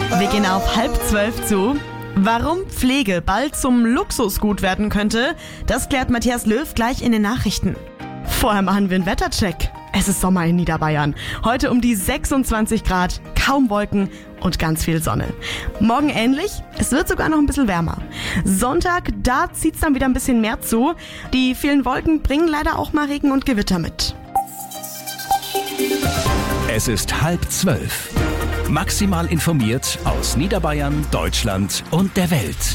Wir gehen auf 11:30 zu. Warum Pflege bald zum Luxusgut werden könnte, das klärt Matthias Löw gleich in den Nachrichten. Vorher machen wir einen Wettercheck. Es ist Sommer in Niederbayern. Heute um die 26 Grad, kaum Wolken und ganz viel Sonne. Morgen ähnlich, es wird sogar noch ein bisschen wärmer. Sonntag, da zieht's dann wieder ein bisschen mehr zu. Die vielen Wolken bringen leider auch mal Regen und Gewitter mit. Es ist 11:30. Maximal informiert aus Niederbayern, Deutschland und der Welt.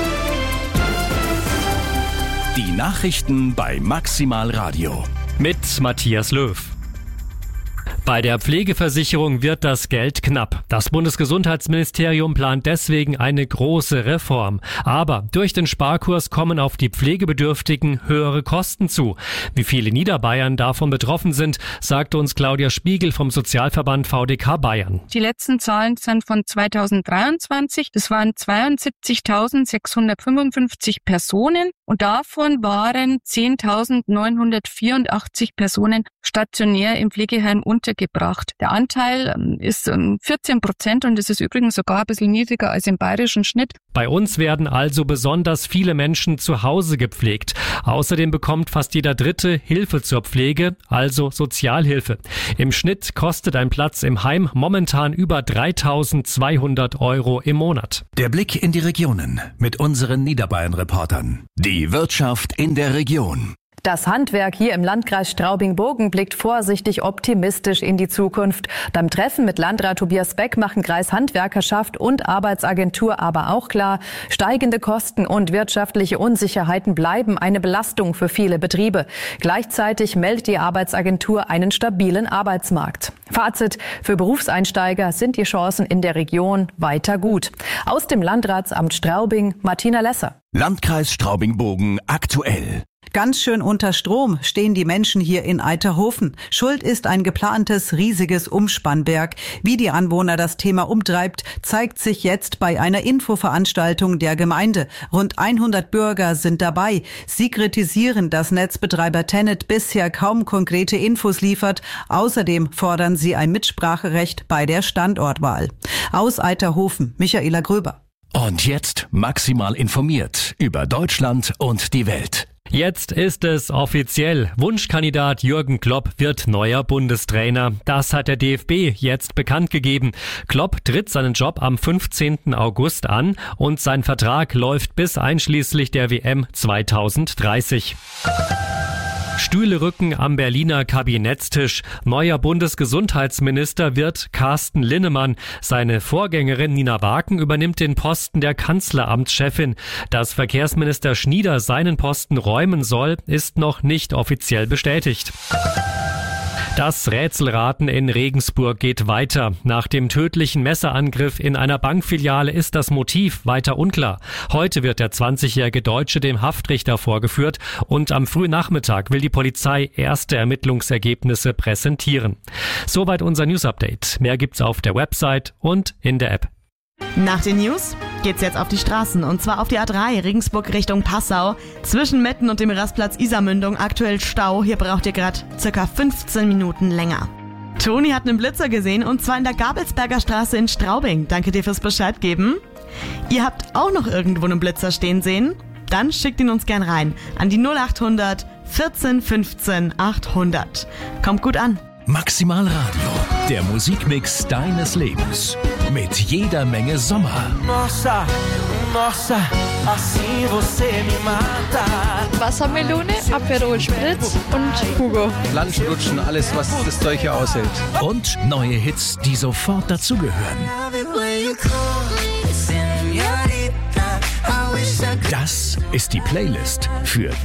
Die Nachrichten bei Maximal Radio. Mit Matthias Löw. Bei der Pflegeversicherung wird das Geld knapp. Das Bundesgesundheitsministerium plant deswegen eine große Reform. Aber durch den Sparkurs kommen auf die Pflegebedürftigen höhere Kosten zu. Wie viele Niederbayern davon betroffen sind, sagt uns Claudia Spiegel vom Sozialverband VDK Bayern. Die letzten Zahlen sind von 2023. Das waren 72.655 Personen und davon waren 10.984 Personen stationär im Pflegeheim untergebracht. Der Anteil ist 14% und das ist übrigens sogar ein bisschen niedriger als im bayerischen Schnitt. Bei uns werden also besonders viele Menschen zu Hause gepflegt. Außerdem bekommt fast jeder Dritte Hilfe zur Pflege, also Sozialhilfe. Im Schnitt kostet ein Platz im Heim momentan über 3.200 € im Monat. Der Blick in die Regionen mit unseren Niederbayern-Reportern. Die Wirtschaft in der Region. Das Handwerk hier im Landkreis Straubing-Bogen blickt vorsichtig optimistisch in die Zukunft. Beim Treffen mit Landrat Tobias Beck machen Kreishandwerkerschaft und Arbeitsagentur aber auch klar, steigende Kosten und wirtschaftliche Unsicherheiten bleiben eine Belastung für viele Betriebe. Gleichzeitig meldet die Arbeitsagentur einen stabilen Arbeitsmarkt. Fazit: Für Berufseinsteiger sind die Chancen in der Region weiter gut. Aus dem Landratsamt Straubing, Martina Lesser. Landkreis Straubing-Bogen aktuell. Ganz schön unter Strom stehen die Menschen hier in Eiterhofen. Schuld ist ein geplantes, riesiges Umspannwerk. Wie die Anwohner das Thema umtreibt, zeigt sich jetzt bei einer Infoveranstaltung der Gemeinde. Rund 100 Bürger sind dabei. Sie kritisieren, dass Netzbetreiber TenneT bisher kaum konkrete Infos liefert. Außerdem fordern sie ein Mitspracherecht bei der Standortwahl. Aus Eiterhofen, Michaela Gröber. Und jetzt maximal informiert über Deutschland und die Welt. Jetzt ist es offiziell. Wunschkandidat Jürgen Klopp wird neuer Bundestrainer. Das hat der DFB jetzt bekannt gegeben. Klopp tritt seinen Job am 15. August an und sein Vertrag läuft bis einschließlich der WM 2030. Stühle rücken am Berliner Kabinettstisch. Neuer Bundesgesundheitsminister wird Carsten Linnemann. Seine Vorgängerin Nina Waken übernimmt den Posten der Kanzleramtschefin. Dass Verkehrsminister Schnieder seinen Posten räumen soll, ist noch nicht offiziell bestätigt. Das Rätselraten in Regensburg geht weiter. Nach dem tödlichen Messerangriff in einer Bankfiliale ist das Motiv weiter unklar. Heute wird der 20-jährige Deutsche dem Haftrichter vorgeführt und am frühen Nachmittag will die Polizei erste Ermittlungsergebnisse präsentieren. Soweit unser News-Update. Mehr gibt's auf der Website und in der App. Nach den News geht's jetzt auf die Straßen und zwar auf die A3 Regensburg Richtung Passau. Zwischen Metten und dem Rastplatz Isarmündung aktuell Stau. Hier braucht ihr gerade circa 15 Minuten länger. Toni hat einen Blitzer gesehen und zwar in der Gabelsberger Straße in Straubing. Danke dir fürs Bescheid geben. Ihr habt auch noch irgendwo einen Blitzer stehen sehen? Dann schickt ihn uns gern rein an die 0800 14 15 800. Kommt gut an. Maximal Radio, der Musikmix deines Lebens. Mit jeder Menge Sommer. Nossa, nossa, assim você me mata. Wassermelone, Aperol Spritz und Hugo. Lunchen, alles, was das Zeug hier aushält. Und neue Hits, die sofort dazugehören. Das ist die Playlist für